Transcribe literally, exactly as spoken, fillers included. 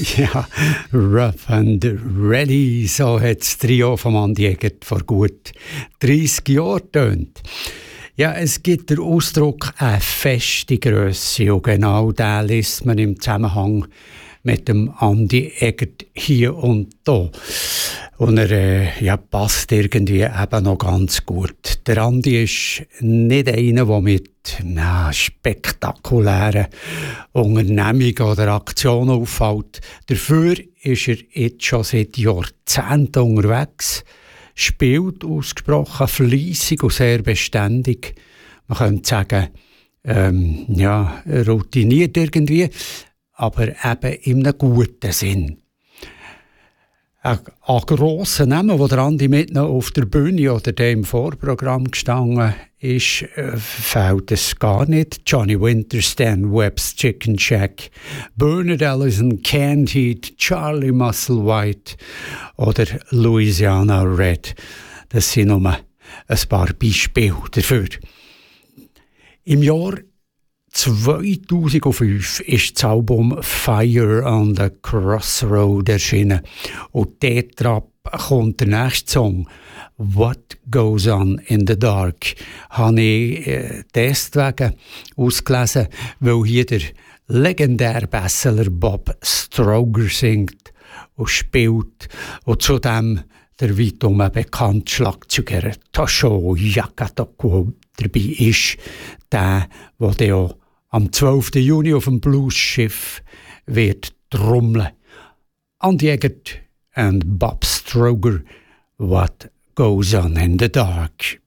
Ja, Rough and Ready, so hat das Trio von Andi Egert vor gut dreissig Jahren getönt. Ja, es gibt den Ausdruck eine feste Grösse und genau den liest man im Zusammenhang mit dem Andi Egert hier und da. Und er äh, ja, passt irgendwie eben noch ganz gut. Der Andi ist nicht einer, der mit na, spektakulären Unternehmungen oder Aktionen auffällt. Dafür ist er jetzt schon seit Jahrzehnten unterwegs, spielt ausgesprochen fleissig und sehr beständig. Man könnte sagen, ähm, ja, routiniert irgendwie, aber eben in einem guten Sinn. Ein, ein grosser Name, der Andi mit noch auf der Bühne oder dem im Vorprogramm gestanden ist, äh, fehlt es gar nicht. Johnny Winter, Stan Webb's Chicken Shack, Bernard Allison, Canned Heat, Charlie Musselwhite oder Louisiana Red. Das sind nur ein paar Beispiele dafür. Im Jahr zweitausendfünf ist das Album Fire on the Crossroad erschienen. Und dort kommt der nächste Song, What Goes On in the Dark. Habe ich äh, deswegen ausgelesen, weil hier der legendäre Basseler Bob Stroger singt und spielt. Und zudem der weitum bekannte Schlagzeuger Toshio Yagatoko dabei ist, der, der auch am zwölften Juni auf dem Blues-Schiff wird trommeln. Andi Egert and Bob Stroger, What Goes On in the Dark.